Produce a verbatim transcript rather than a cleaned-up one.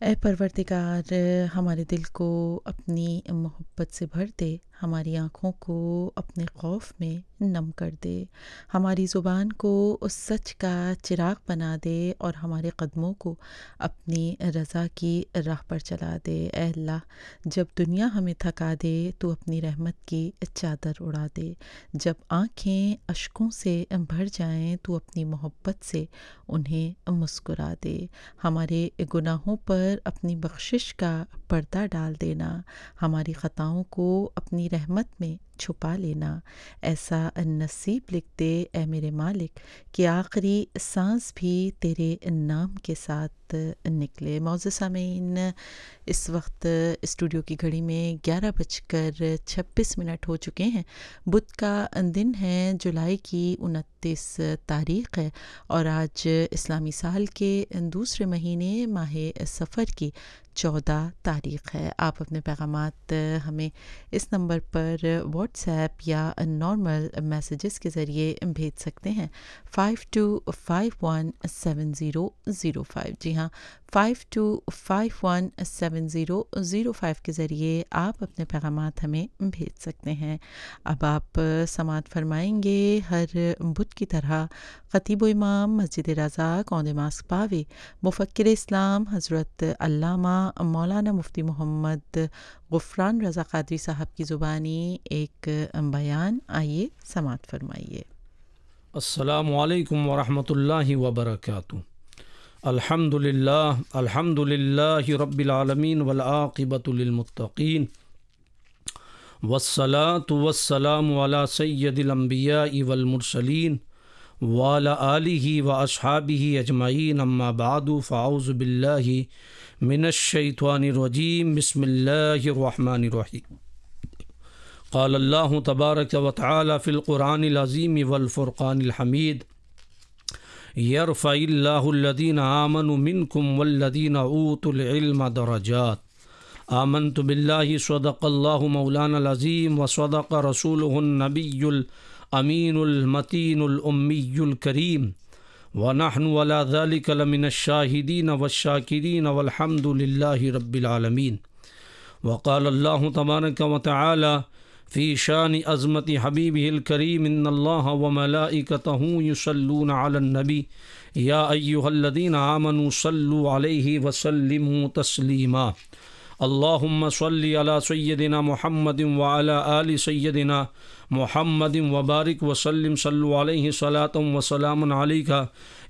اے پروردگار، ہمارے دل کو اپنی محبت سے بھر دے، ہماری آنکھوں کو اپنے خوف میں نم کر دے، ہماری زبان کو اس سچ کا چراغ بنا دے اور ہمارے قدموں کو اپنی رضا کی راہ پر چلا دے۔ اے اللہ، جب دنیا ہمیں تھکا دے تو اپنی رحمت کی چادر اڑا دے، جب آنکھیں اشکوں سے بھر جائیں تو اپنی محبت سے انہیں مسکرا دے، ہمارے گناہوں پر اپنی بخشش کا پردہ ڈال دینا، ہماری خطاؤں کو اپنی رحمت میں چھپا لینا۔ ایسا نصیب لکھ دے اے میرے مالک کہ آخری سانس بھی تیرے نام کے ساتھ نکلے۔ معزز سامعین، اس وقت اسٹوڈیو کی گھڑی میں گیارہ بج کر چھبیس منٹ ہو چکے ہیں۔ بدھ کا دن ہے، جولائی کی انتیس تاریخ ہے اور آج اسلامی سال کے دوسرے مہینے ماہ سفر کی چودہ تاریخ ہے۔ آپ اپنے پیغامات ہمیں اس نمبر پر واٹس ایپ یا نارمل میسیجز کے ذریعے بھیج سکتے ہیں، five to five one seven zero zero five. جی ہاں، five to five one seven zero zero five کے ذریعے آپ اپنے پیغامات ہمیں بھیج سکتے ہیں۔ اب آپ سماعت فرمائیں گے ہر بدھ کی طرح خطیب و امام مسجد رضا کاندے ماسک پاوے، مفکر اسلام حضرت علامہ مولانا مفتی محمد غفران رضا قادری صاحب کی زبانی ایک بیان، آئیے سماعت فرمائیے۔ السلام علیکم ورحمۃ اللہ وبرکاتہ۔ الحمد للہ الحمد للہ رب العالمین والعاقبۃ للمتقین، والصلاة والسلام علی سید الانبیاء والمرسلین وعلی آلہ واصحابہ اجمعین، اما بعد فاعوذ باللہ من الشیطان الرجیم، بسم اللہ الرحمن الرحیم۔ قال اللہ تبارک و تعالی فی القرآن العظیم والفرقان الحمید، یرفع اللہ الذین آمنوا منکم والذین اوتوا العلم درجات۔ آمنت باللہ صدق اللہ مولانا العظیم وصدق رسولہ النبی الامین المتین الامی الکریم، ونحن علی ذلک لمن الشاہدین والشاکرین والحمد للہ رب العالمین۔ وقال اللہ تبارک و تعالی فی شان عظمت حبیبہ الکریم، ان اللہ وملائکتہ یصلون علی النبی یا ایہا الذین آمنوا صلوا علیہ وسلموا تسلیما۔ اللہم صلی علی سیدنا محمد وعلی آل سیدنا محمد وبارک وسلم، صلوا علیہ صلاۃ وسلام علیک